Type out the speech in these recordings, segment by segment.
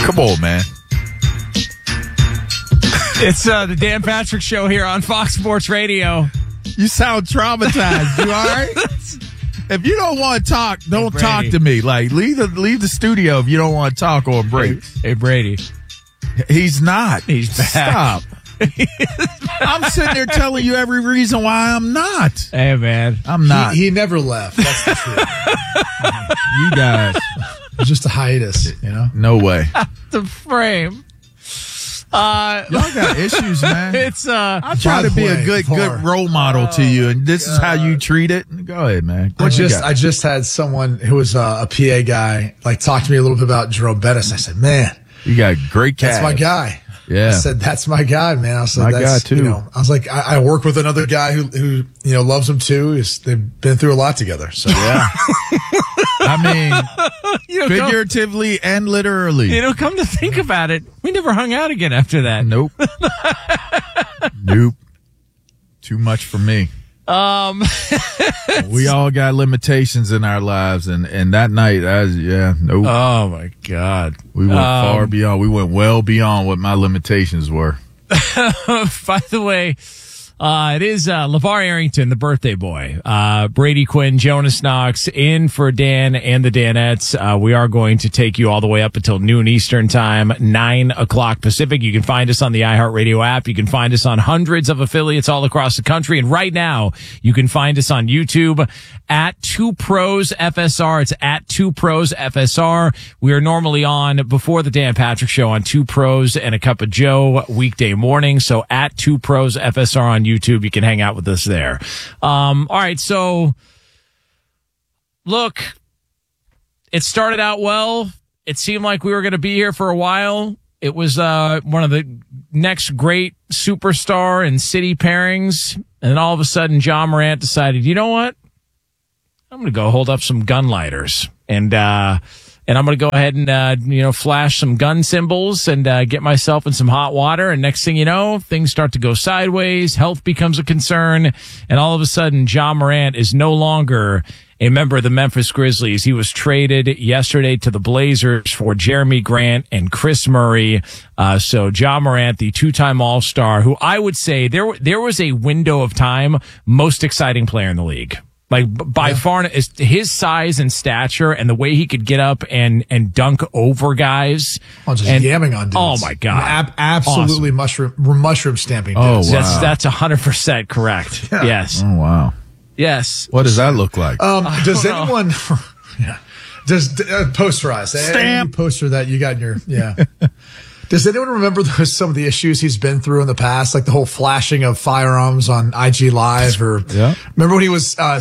Come on, man. It's the Dan Patrick Show here on Fox Sports Radio. You sound traumatized. You all right? If you don't want to talk, don't talk to me. Like, leave the studio if you don't want to talk on break. Hey, Brady. He's not. He's back. Stop. I'm sitting there telling you every reason why I'm not. Hey, man. I'm not. He never left. That's the truth. You guys. It's just a hiatus, you know? No way. The frame. Y'all got issues, man. It's I try to be a good role model to you, and this is how you treat it. Go ahead, man. I just had someone who was a PA guy like talk to me a little bit about Jerome Bettis. I said, man, you got great cats. That's my guy. Yeah. I said, that's my guy, man. I said, my that's guy too. You know, I was like, I work with another guy who loves him too. They've been through a lot together. So yeah. I mean, figuratively and literally. Come to think about it, we never hung out again after that. Nope. Nope. Too much for me. We all got limitations in our lives, and that night, nope. Oh my God. We went far beyond. We went well beyond what my limitations were. By the way, it is LeVar Arrington, the birthday boy. Brady Quinn, Jonas Knox, in for Dan and the Danettes. We are going to take you all the way up until noon Eastern time, 9 o'clock Pacific. You can find us on the iHeartRadio app. You can find us on hundreds of affiliates all across the country. And right now, you can find us on YouTube at 2Pros FSR. It's at 2Pros FSR. We are normally on before the Dan Patrick Show on 2Pros and a Cup of Joe weekday morning. So at 2Pros FSR on YouTube, you can hang out with us there. All right, so look, it started out well. It seemed like we were going to be here for a while. It was one of the next great superstar and city pairings, and then all of a sudden, Ja Morant decided, you know what? I'm going to go hold up some gun lighters, and I'm going to go ahead and, flash some gun symbols and get myself in some hot water. And next thing you know, things start to go sideways. Health becomes a concern. And all of a sudden, Ja Morant is no longer a member of the Memphis Grizzlies. He was traded yesterday to the Blazers for Jeremy Grant and Chris Murray. So Ja Morant, the two-time All-Star, who I would say there was a window of time, most exciting player in the league. Like by far, is his size and stature and the way he could get up and dunk over guys. Just yamming on dudes. Oh my God. Absolutely awesome. mushroom stamping dudes. Oh, wow. That's 100% correct. Yeah. Yes. Oh, wow. Yes. What does that look like? Does anyone, posterize, stamp poster that you got in your, Does anyone remember some of the issues he's been through in the past, like the whole flashing of firearms on IG Live? Or remember when he was fined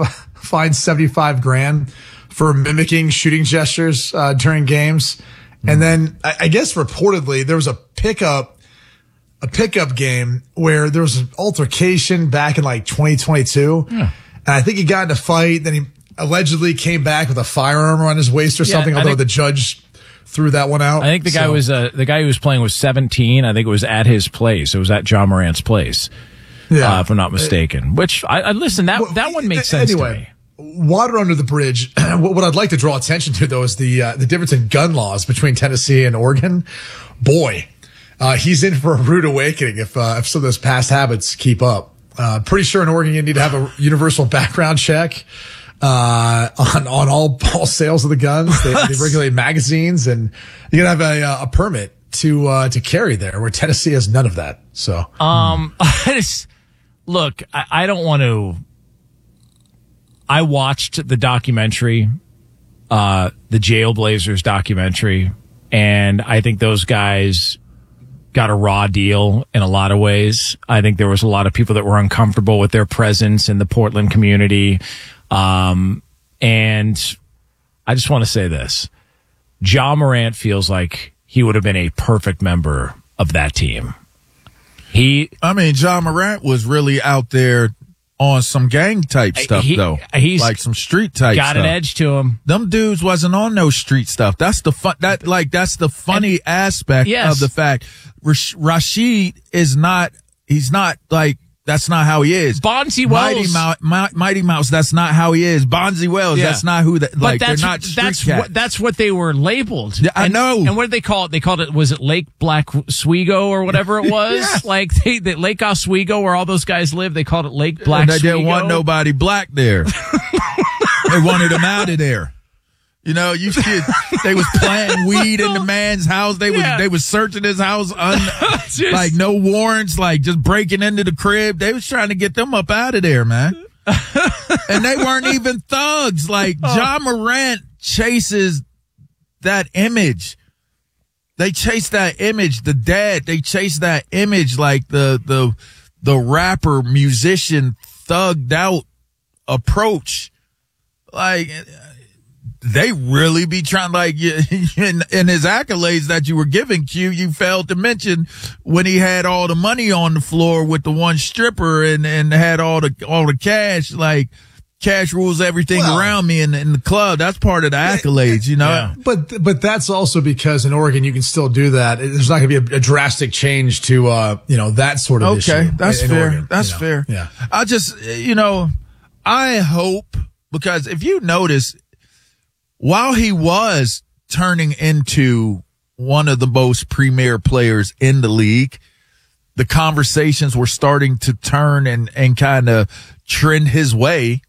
$75,000 for mimicking shooting gestures during games? And then I guess reportedly there was a pickup game where there was an altercation back in like 2022, and I think he got in a fight. Then he allegedly came back with a firearm around his waist or something. Although the judge threw that one out. I think the guy who was playing was 17. I think it was at his place. It was at Ja Morant's place, if I'm not mistaken. Which I listen. That one makes sense to me. Water under the bridge. What I'd like to draw attention to though is the difference in gun laws between Tennessee and Oregon. Boy, he's in for a rude awakening if some of those past habits keep up. Pretty sure in Oregon you need to have a universal background check on all sales of the guns. They regulate magazines, and you gotta have a permit to carry there, where Tennessee has none of that. So, look, I don't want to. I watched the documentary, the Jailblazers documentary, and I think those guys got a raw deal in a lot of ways. I think there was a lot of people that were uncomfortable with their presence in the Portland community. And I just want to say this. Ja Morant feels like he would have been a perfect member of that team. Ja Morant was really out there on some gang type stuff, though. He's like some street type stuff. Got an edge to him. Them dudes wasn't on no street stuff. That's the that's the funny aspect of the fact. Rashid is not, he's not like That's not how he is. Bonzi Wells. Mighty Mouse, that's not how he is. Bonzi Wells, that's not who that, like, they're not street cats. That's what they were labeled. Yeah, I know. And what did they call it? They called it, was it Lake Black Oswego or whatever it was? Yes. Like, the Lake Oswego where all those guys live, they called it Lake Black They Oswego. didn't want nobody black there. They wanted them out of there. You know, they was planting weed in the man's house. They was searching his house, like no warrants, like just breaking into the crib. They was trying to get them up out of there, man. And they weren't even thugs. Like Ja Morant chases that image. They chase that image. The dad, they chase that image, like the rapper, musician, thugged out approach. Like, they really be trying, like, in his accolades that you were giving, Q, you failed to mention when he had all the money on the floor with the one stripper and had all the cash, like, cash rules everything around me in the club. That's part of the accolades, you know? Yeah. But that's also because in Oregon, you can still do that. There's not going to be a drastic change to, that sort of issue. Okay, that's fair. Oregon, that's fair. Yeah. I just, I hope, because if you notice, while he was turning into one of the most premier players in the league, the conversations were starting to turn and kind of trend his way.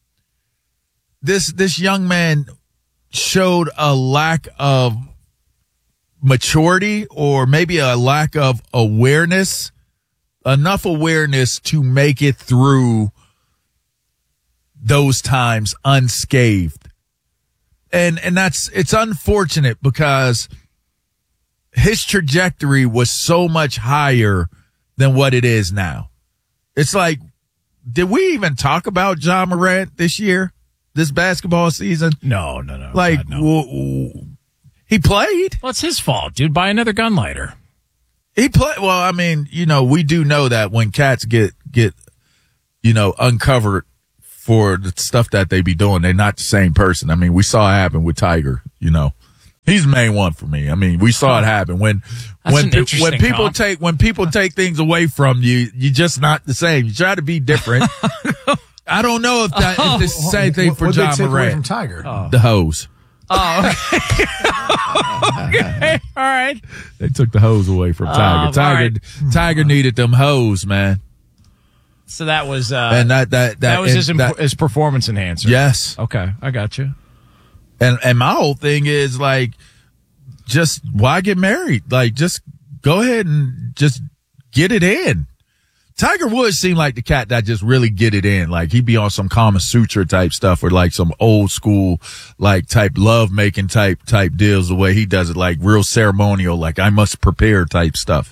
This young man showed a lack of maturity, or maybe a lack of awareness, enough awareness to make it through those times unscathed. And it's unfortunate because his trajectory was so much higher than what it is now. It's like, did we even talk about Ja Morant this year, this basketball season? No. Like, God, no. He played. Well, it's his fault, dude. Buy another gun lighter. He played. Well, I mean, we do know that when cats get uncovered for the stuff that they be doing, they're not the same person. I mean, we saw it happen with Tiger, He's the main one for me. I mean, we saw it happen when people take things away from you, you're just not the same. You try to be different. I don't know if it's the same thing for Ja Morant. From Tiger? The hose. Oh, okay. Okay. All right. They took the hose away from Tiger. Tiger needed them hose, man. So that was and that was his performance enhancer. Yes. Okay, I got you. And my whole thing is, like, just why get married? Like, just go ahead and just get it in. Tiger Woods seemed like the cat that just really get it in. Like, he'd be on some Kama Sutra type stuff, or like some old school, like, type love making type deals, the way he does it, like real ceremonial, like I must prepare type stuff.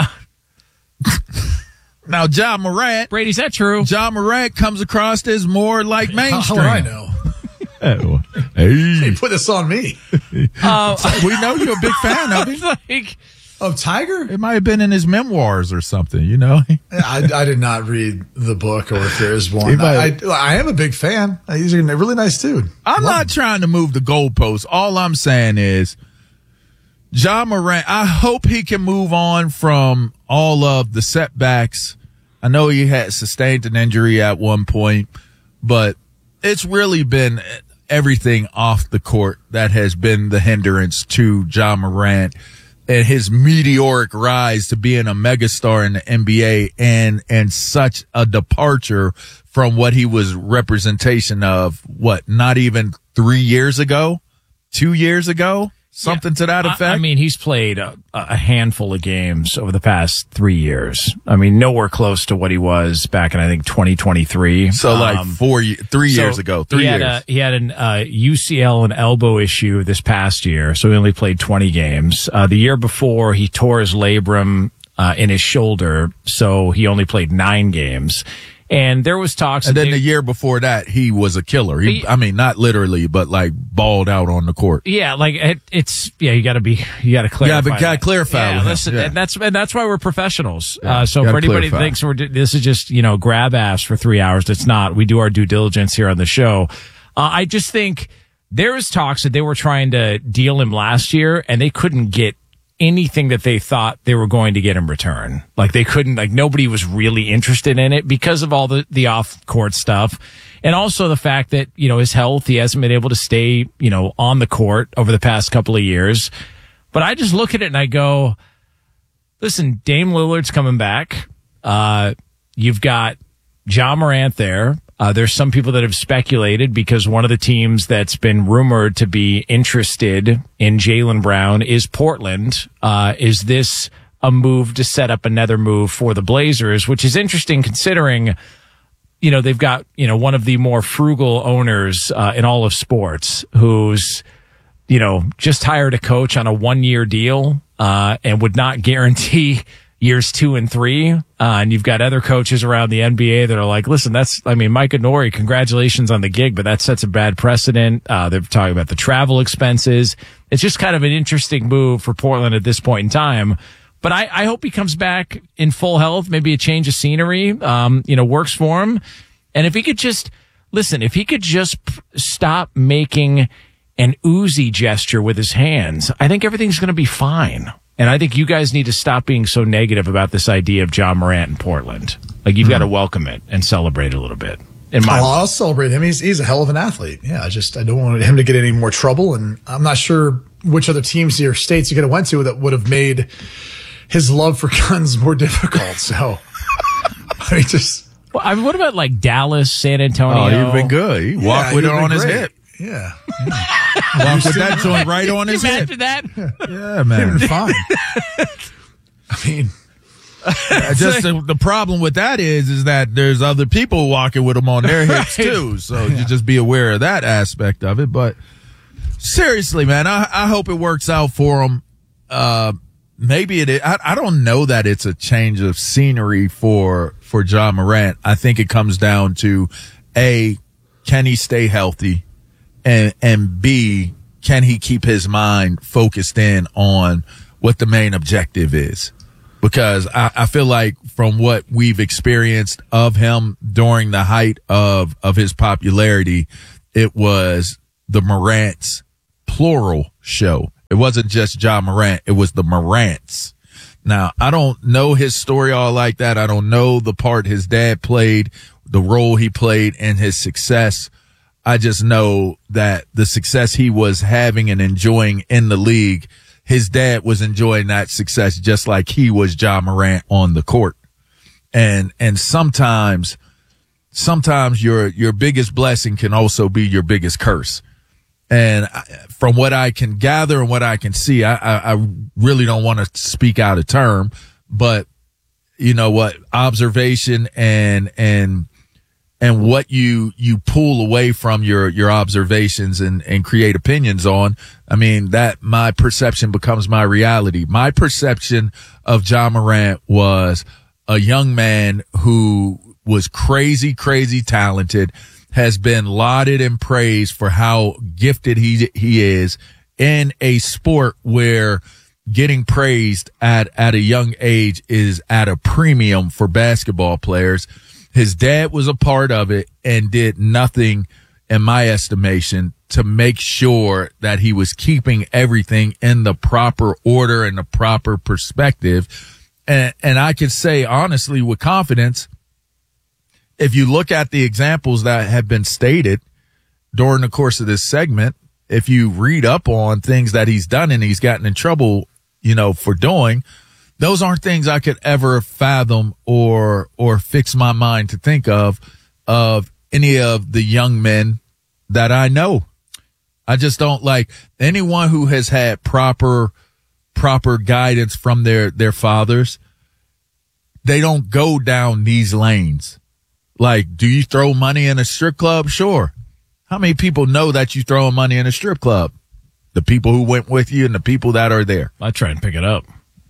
Now, Ja Morant. Brady, is that true? Ja Morant comes across as more like mainstream. How do I know? Hey. Put this on me. We know you're a big fan of him. Like, Of Tiger? It might have been in his memoirs or something, I did not read the book, or if there is one. I am a big fan. He's a really nice dude. I'm not trying to move the goalposts. All I'm saying is, Ja Morant, I hope he can move on from all of the setbacks. I know he had sustained an injury at one point, but it's really been everything off the court that has been the hindrance to Ja Morant and his meteoric rise to being a megastar in the NBA, and such a departure from what he was representation of, not even 3 years ago, 2 years ago? Something to that effect? I mean, he's played a handful of games over the past 3 years. I mean, nowhere close to what he was back in, I think, 2023. So, like 3 years ago. 3 years. He had an UCL and elbow issue this past year, so he only played 20 games. The year before, he tore his labrum in his shoulder, so he only played 9 games. And there was talks. And then the year before that, he was a killer. I mean, not literally, but like balled out on the court. Yeah, like you got to clarify. Yeah, but got to clarify. Yeah, listen, and that's why we're professionals. So for anybody who thinks this is just, grab ass for 3 hours, it's not. We do our due diligence here on the show. I just think there was talks that they were trying to deal him last year, and they couldn't get anything that they thought they were going to get in return. Like they couldn't, like nobody was really interested in it because of all the off-court stuff. And also the fact that, his health, he hasn't been able to stay, on the court over the past couple of years. But I just look at it and I go, listen, Dame Lillard's coming back. You've got Ja Morant there. There's some people that have speculated because one of the teams that's been rumored to be interested in Jaylen Brown is Portland. Is this a move to set up another move for the Blazers, which is interesting considering, they've got, one of the more frugal owners in all of sports who's, just hired a coach on a 1-year deal and would not guarantee years 2 and 3. And you've got other coaches around the NBA that are like, listen, Micah Nori, congratulations on the gig, but that sets a bad precedent. They're talking about the travel expenses. It's just kind of an interesting move for Portland at this point in time. But I hope he comes back in full health, maybe a change of scenery, works for him. And if he could just stop making an Uzi gesture with his hands, I think everything's going to be fine. And I think you guys need to stop being so negative about this idea of Ja Morant in Portland. Like, you've got to welcome it and celebrate it a little bit. I'll celebrate him. He's a hell of an athlete. Yeah, I don't want him to get any more trouble. And I'm not sure which other teams or states he could have went to that would have made his love for guns more difficult. So, what about like Dallas, San Antonio? Oh, he'd been good. He walked with it on his hip. Yeah. Walked with that joint right on his hip. Imagine that? Yeah, man. Fine. I mean, just the problem with that is that there's other people walking with them on their hips too. So you just be aware of that aspect of it. But seriously, man, I hope it works out for him. Maybe it is. I don't know that it's a change of scenery for Ja Morant. I think it comes down to A, can he stay healthy? And B, can he keep his mind focused in on what the main objective is? Because I feel like from what we've experienced of him during the height of his popularity, it was the Morants plural show. It wasn't just Ja Morant. It was the Morants. Now, I don't know his story all like that. I don't know the part his dad played, the role he played in his success. I just know that the success he was having and enjoying in the league, his dad was enjoying that success just like he was Ja Morant on the court. And sometimes your biggest blessing can also be your biggest curse. And from what I can gather and what I can see, I really don't want to speak out of term, but you know what, observation and what you pull away from your observations and create opinions on, I mean, that my perception becomes my reality. My perception of Ja Morant was a young man who was crazy talented, has been lauded and praised for how gifted he is in a sport where getting praised at a young age is at a premium for basketball players. His dad was a part of it and did nothing, in my estimation, to make sure that he was keeping everything in the proper order and the proper perspective. And I can say honestly with confidence, if you look at the examples that have been stated during the course of this segment, if you read up on things that he's done and he's gotten in trouble, for doing, those aren't things I could ever fathom or fix my mind to think of any of the young men that I know. I just don't like anyone who has had proper guidance from their fathers. They don't go down these lanes. Like, do you throw money in a strip club? Sure. How many people know that you throwing money in a strip club? The people who went with you and the people that are there. I try and pick it up.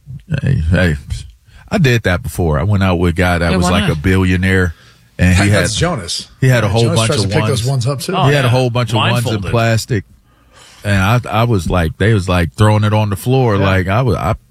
Hey, I did that before. I went out with a guy that was like a billionaire, and that's Jonas. He had a whole Jonas bunch tries of to pick ones. those ones up too. He had a whole bunch of ones in plastic, and I was like, they was like throwing it on the floor. Yeah. Like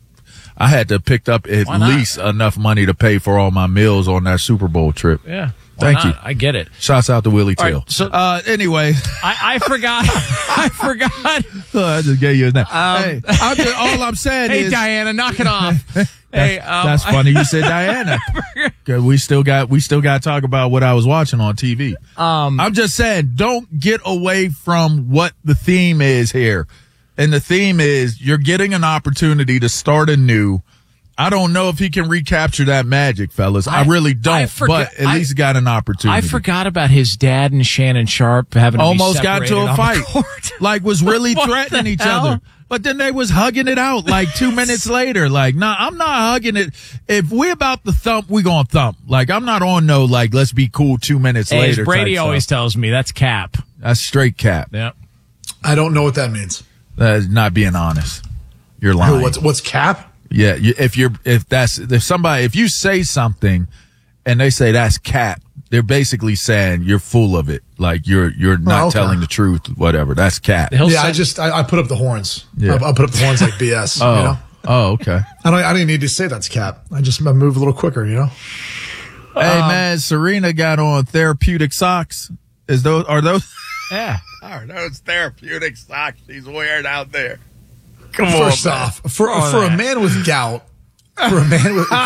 I had to pick up at least enough money to pay for all my meals on that Super Bowl trip. Yeah. Thank you. I get it. Shouts out to Willie Till. Right, so anyway, I forgot. I forgot. I just gave you his name. Hey, all I'm saying Hey, is, Diana, knock it off. Hey, that's funny. You said Diana. 'Cause we still got to talk about what I was watching on TV. I'm just saying, don't get away from what the theme is here, and the theme is you're getting an opportunity to start anew. I don't know if he can recapture that magic, fellas. I really don't, but at least got an opportunity. I forgot about his dad and Shannon Sharp having to almost be got into a fight, like was really threatening each other. But then they was hugging it out like 2 minutes later. Like, nah, I'm not hugging it. If we about to thump, we gonna thump. Like, I'm not on no, like, let's be cool 2 minutes later. As Brady always tells me, that's cap. That's straight cap. Yep. I don't know what that means. That's not being honest. You're lying. What's cap? Yeah. If you say something and they say that's cap, they're basically saying you're full of it. Like you're not telling the truth, whatever. That's cap. I put up the horns. Yeah. I put up the horns like BS. Oh. You know? Oh, okay. I didn't need to say that's cap. I move a little quicker, you know? Hey man, Serena got on therapeutic socks. Are those Yeah. Are those therapeutic socks she's wearing out there? Come on. First off, for a man with gout, for a man with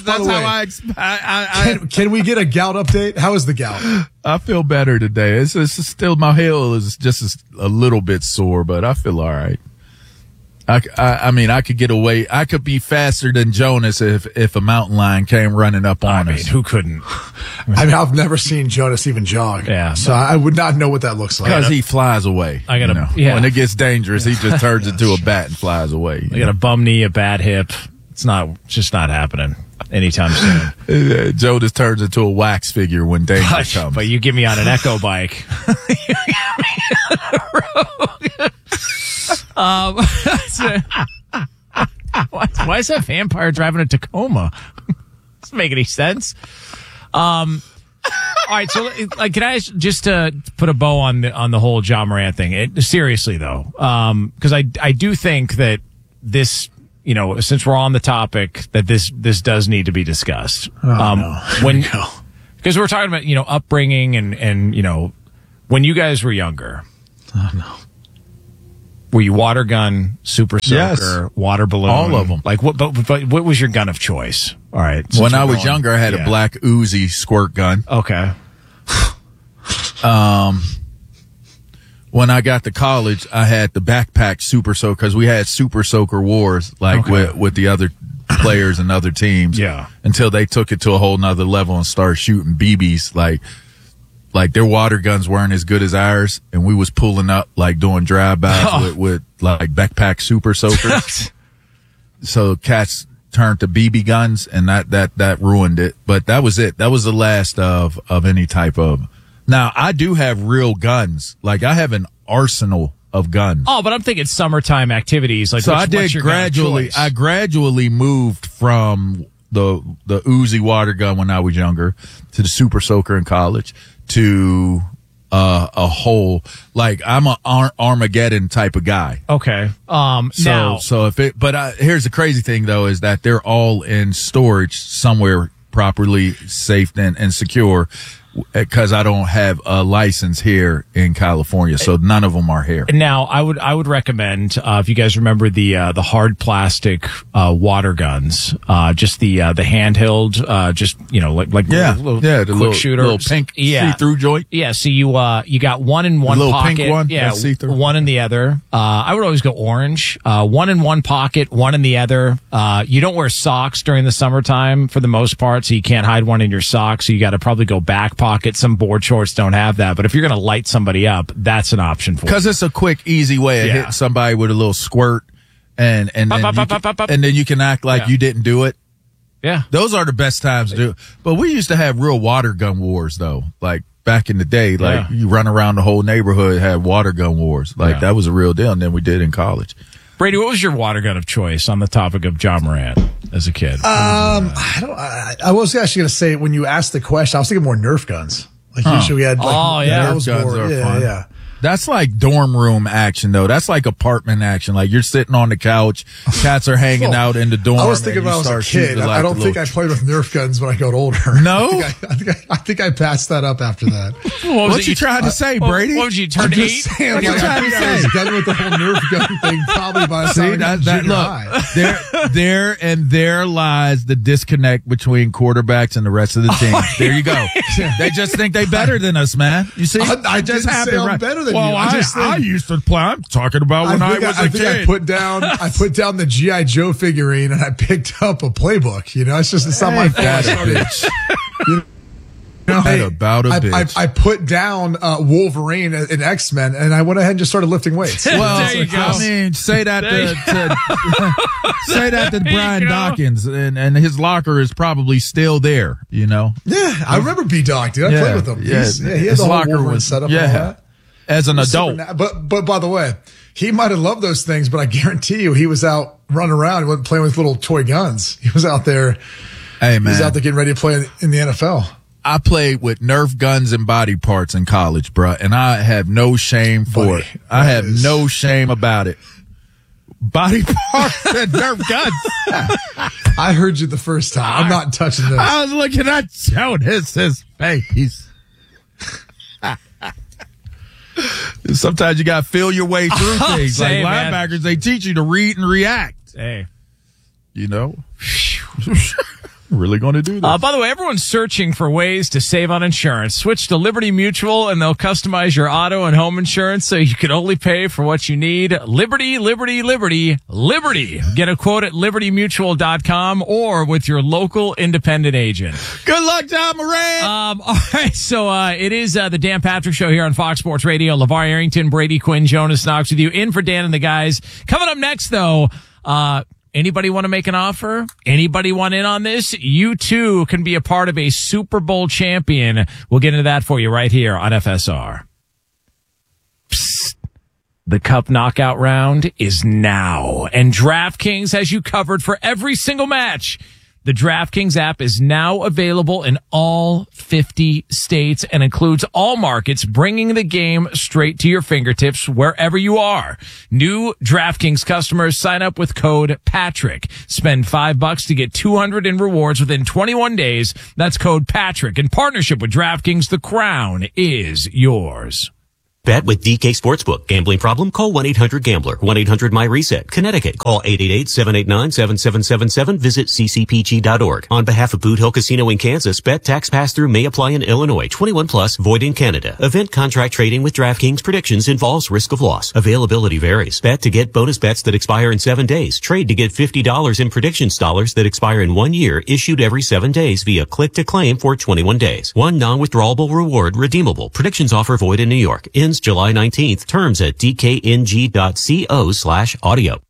can we get a gout update? How is the gout? I feel better today. It's still, my heel is just a little bit sore, but I feel all right. I mean, I could get away. I could be faster than Jonas if a mountain lion came running up on us. Who couldn't? I've never seen Jonas even jog. Yeah. So I would not know what that looks like. Because he flies away. When it gets dangerous, he just turns into a bat and flies away. I got a bum knee, a bad hip. It's just not happening anytime soon. Jonas turns into a wax figure when danger comes. But you get me on an Echo bike. Why is that vampire driving a Tacoma? Doesn't make any sense. All right, so can I just put a bow on the whole Ja Morant thing? Seriously though, because I do think that this, since we're on the topic, that this does need to be discussed. Because we're talking about upbringing and when you guys were younger. Oh no. Were you water gun, super soaker, water balloon? All of them. Like what was your gun of choice? All right. When I was younger, I had a black Uzi squirt gun. Okay. When I got to college, I had the backpack super soaker because we had super soaker wars with the other players and other teams. Yeah. Until they took it to a whole nother level and started shooting BBs like their water guns weren't as good as ours, and we was pulling up like doing drive-bys with like backpack super soakers. So cats turned to BB guns, and that ruined it. But that was it. That was the last of any type of. Now I do have real guns. Like I have an arsenal of guns. Oh, but I'm thinking summertime activities. Like so I did gradually. I gradually moved from the Uzi water gun when I was younger to the super soaker in college. To a whole, like I'm a Armageddon type of guy. Okay. Here's the crazy thing though is that they're all in storage somewhere properly safe and secure because I don't have a license here in California, so none of them are here. Now, I would recommend if you guys remember the hard plastic water guns, just the handheld, the quick shooter, little pink see-through joint. Yeah, so you got one in one little pocket, pink one, yeah, see-through. One in the other. I would always go orange. One in one pocket, one in the other. You don't wear socks during the summertime for the most part, so you can't hide one in your socks. So you got to probably go back pocket. Some board shorts don't have that, but if you're going to light somebody up, that's an option for you. Because it's a quick, easy way of hitting somebody with a little squirt, and then you can act like you didn't do it. Yeah, those are the best times to do it. But we used to have real water gun wars though, like back in the day. Like you run around the whole neighborhood, had water gun wars. Like that was a real deal. And then we did in college. Brady, what was your water gun of choice on the topic of Ja Morant as a kid? I was actually going to say when you asked the question, I was thinking more Nerf guns. Like usually we had. Like, Nerf guns are fun. Yeah. That's like dorm room action, though. That's like apartment action. Like you're sitting on the couch, cats are hanging out in the dorm. I was thinking when I was a kid. I don't think I played with Nerf guns when I got older. No? I think I passed that up after that. What you trying to say, Brady? What was you, turn 8? Saying, like, I think I was done with the whole Nerf gun thing probably by the time I was junior high. There lies the disconnect between quarterbacks and the rest of the team. There you go. They just think they better than us, man. You see? I just happened, right? Better than you. I used to play. I'm talking about when I was a kid. I put down the G.I. Joe figurine and I picked up a playbook. You know, it's not my fault. I put down Wolverine in X-Men and I went ahead and just started lifting weights. Well, there you go. I mean, say that to Brian Dawkins, and his locker is probably still there. You know. Yeah, I remember B-Doc, dude. I played with him. Yeah, he had the whole Wolverine setup. And all that. As an adult. But by the way, he might have loved those things, but I guarantee you he was out running around. He wasn't playing with little toy guns. He was out there. Hey, man. He was out there getting ready to play in the NFL. I played with Nerf guns and body parts in college, bruh, and I have no shame for it. I have no shame about it. Body parts and Nerf guns. I heard you the first time. I'm not touching this. I was looking at Joe. This is face. Sometimes you got to feel your way through things. Like linebackers, they teach you to read and react. Hey. You know? Really going to do that. By the way, everyone's searching for ways to save on insurance. Switch to Liberty Mutual and they'll customize your auto and home insurance so you can only pay for what you need. Liberty, Liberty, Liberty, Liberty. Get a quote at libertymutual.com or with your local independent agent. Good luck, John Moran. All right, so it is the Dan Patrick Show here on Fox Sports Radio. LeVar Arrington, Brady Quinn, Jonas Knox with you. In for Dan and the guys. Coming up next, though, anybody want to make an offer? Anybody want in on this? You too can be a part of a Super Bowl champion. We'll get into that for you right here on FSR. Psst. The Cup knockout round is now, and DraftKings has you covered for every single match. The DraftKings app is now available in all 50 states and includes all markets, bringing the game straight to your fingertips wherever you are. New DraftKings customers sign up with code Patrick. Spend $5 to get $200 in rewards within 21 days. That's code Patrick. In partnership with DraftKings, the crown is yours. Bet with DK Sportsbook. Gambling problem? Call 1-800-GAMBLER. 1-800-MY-RESET. Connecticut. Call 888-789-7777. Visit ccpg.org. On behalf of Boot Hill Casino in Kansas, bet tax pass-through may apply in Illinois. 21 plus, void in Canada. Event contract trading with DraftKings predictions involves risk of loss. Availability varies. Bet to get bonus bets that expire in 7 days. Trade to get $50 in predictions dollars that expire in 1 year, issued every 7 days via click to claim for 21 days. One non-withdrawable reward redeemable. Predictions offer void in New York. Ends July 19th. Terms at dkng.co/audio.